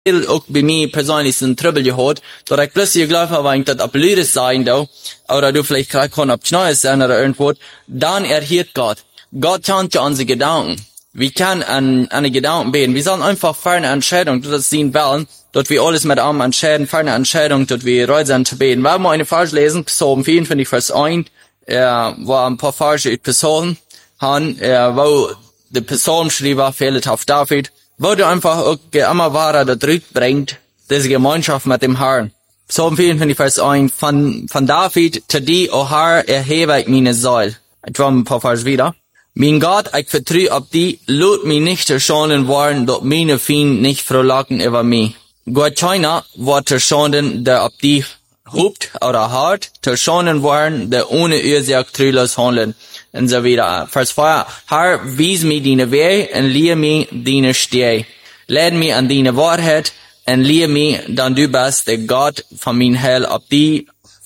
ook bij mij persoonlijk een trouble gehad, dat ik plötzlich geloof habe, dat op Lüdes sein da, oder du vielleicht gerade kann op Schneues sein oder irgendwo, dann erhielt Gott. Gott kennt ja unsere Gedanken. Wir können an eine Gedanken beten. Wir sollen einfach ferne Entscheidung, das sehen wollen, dass wir alles mit einem entscheiden, ferne Entscheidung, dass wir bereit sind zu beten. Wir haben eine Vers lesen, Psalm 54, Vers 1, wo ein paar Verse Personen haben, wo der Psalmschreiber fehlt auf David, wo du einfach auch immer wahrer da drüber bringt, diese Gemeinschaft mit dem Herrn. Psalm 54, Vers 1, von David, zu dir, o Herr, erhebe ich meine Seele. Ich war ein paar Vers wieder. Mein Gott, ich vertraue auf die, lut mich nicht erschonen worden, dort meine Fiend nicht frohlocken über mich. Gott keiner wird erschonen, der auf die hupt oder hart, erschonen worden, der ohne Ursache treulos handeln. Und so wieder. Vers 4, Herr, wies mir deine Wege und lehre mir deine Stege. Leid mich an deine Wahrheit und lehre mich, dann du bist der Gott von mein Heil, auf die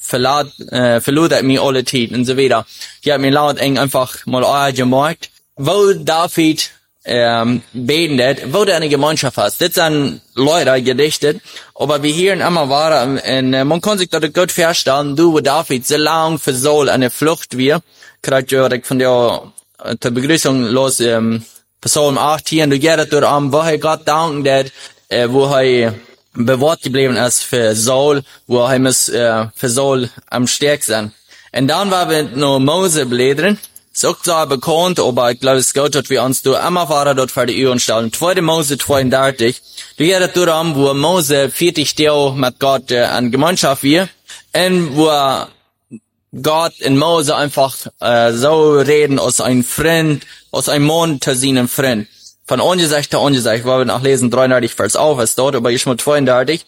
verlor mich alle Zeit und so weiter. Ich habe mir laut eng einfach mal gemacht, wo David betet, wo der eine Gemeinschaft hat. Das sind Leute gedichtet, aber wir hier immer waren, und man kann sich das gut vorstellen, du, wo David so lang für Saul eine Flucht wir, gerade von der Begrüßung los, Psalm 18, du gehst dort an, wo Gott danken, wo bewahrt geblieben ist für Saul, wo er muss für Saul am stärksten. Und dann war wir noch Mose blädern. Ist auch sehr bekannt, aber ich glaube, es ist gut, dass wir uns da immer weiter dort vor die Ühren stellen. 2. Mose 32. Du gehst dort an, wo Mose 40 Jahre mit Gott an Gemeinschaft wir. Und wo Gott und Mose einfach so reden aus einem Freund, aus einem Mann zu seinem Freund. Von Angesicht zu Angesicht, wo wir nachlesen 33 Vers auf, ist dort, aber ich mal 32,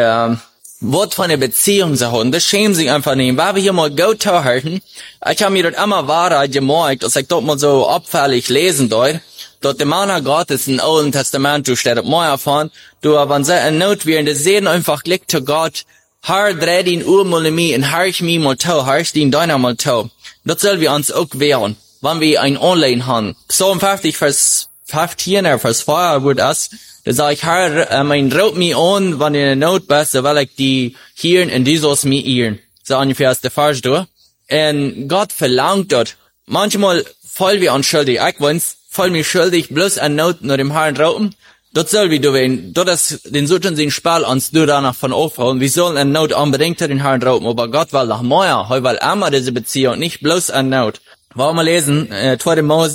was für eine Beziehung sie haben, das schämen sich einfach nicht, weil wir hier mal gut halten, ich habe mir das immer wahrer gemerkt, dass ich dort mal so abfällig lesen dort, dort der Mann Gottes im Alten Testament, du steht auf mir erfahren, du, wenn sie in Not wären, die sehen einfach, Glück zu Gott, Herr, dreh den mal in mich, und Herr, ich mich mal tau, Herr, ich den deiner mal tau. Das soll wir uns auch wehren, wenn wir ein Online haben. Psalm 50, Vers 15, Vers 4, wird das, da sag ich, Herr, mein Raut mich an, wenn ihr in Not bist, so will ich die hören und die sollst mich hören. So ungefähr ist der Vers durch. Und Gott verlangt dort. Manchmal voll wir unschuldig. Ich weiß, voll mich schuldig, bloß an Not nur dem Herrn rauten. Das soll wir tun. Das ist den sollten sie Spiel uns du danach von aufholen. Wir sollen an Not unbedingt den Herrn rauten. Aber Gott will nach mehr. Er will immer diese Beziehung, nicht bloß an Not. Wollen wir lesen, 2. Mose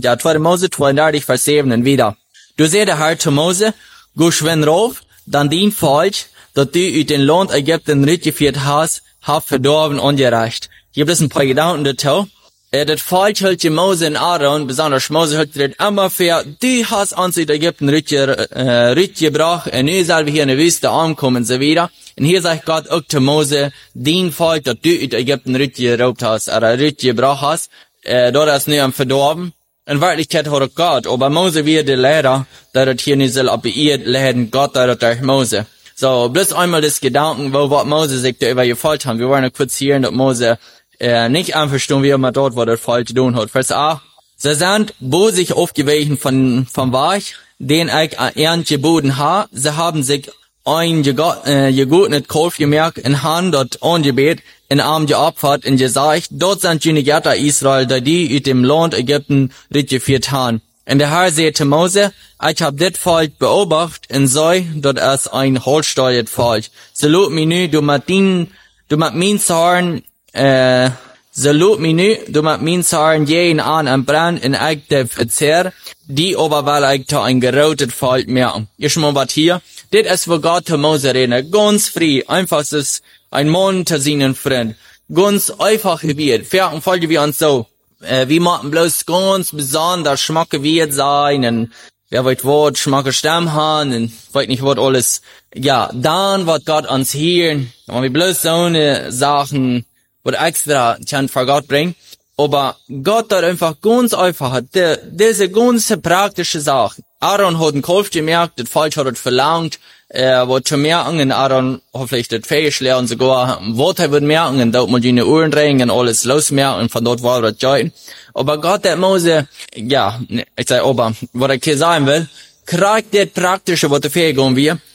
32, Vers 7 und wieder. Du seh der Herr zu Mose, go schwen rauf, dann dien falsch, dass du ut den Land Ägypten mitgeführt hast, hab verdorben ungerecht. Hier gibt es ein paar Gedanken dazu. Das falsch hält die Mose und Aaron, besonders Mose hält das immer für, du hast uns in Ägypten gebracht, und nu sollen wir hier in der Wüste ankommen und so wieder. Und hier sagt Gott auch zu Mose, dien falsch, dass du in Ägypten geraubt hast, oder gebracht hast, dort ist nu am verdorben. In Wirklichkeit hat er Gott, aber Mose wird der Lehrer, der das hier nicht soll, aber ihr lehren Gott, der das durch Mose. So, bloß einmal das Gedanken, wo Mose sich da über gefällt haben. Wir wollen kurz hier, dass Mose nicht einverstanden, wie er mal dort, wo er falsch tun hat. Vers 8. Sie sind bosig aufgewichen vom Weich, den ich ernst geboten habe. Sie haben sich ein gegotnet Kauf gemerkt in Hand dort angebet, in Arm geopfert und gesagt, dort sind jene Götter Israel, die ut dem Land Ägypten geführt haben. Und der Herr sagte Mose, ich hab das Volk beobachtet und sei, dort ist ein holsteuert Volk. So lob mich nu, du mit min Zorn, jeden an am Brand in ich der Verzehr, die aber weil ich da ein gerotet Volk merken. Ihr schon mal was hier? Das ist, wo Gott zu Mose redet. Ganz frei. Einfach ist ein Mann zu seinen Freund. Ganz einfach wird. Fertig folgen wir uns so. Wir machen bloß ganz besonders Schmacke wird sein und wer weiß was, Schmacke Stamm haben und weiß nicht was alles. Ja, dann wird Gott uns hier, wenn wir bloß so eine Sachen, was extra kann vor Gott bringen. Aber Gott hat einfach ganz einfach, diese ganze praktische Sachen. Aaron hat einen Kauf gemerkt, das Volk hat es verlangt, wird zu merken, und Aaron hat vielleicht das Fähig lernen, sogar, was er wird merken, und dort muss die Uhren drehen, und alles losmerken, und von dort war das join. Aber Gott hat Mose, ja, ich sag aber, was ich hier sagen will, kriegt das Praktische, was er fähig wir,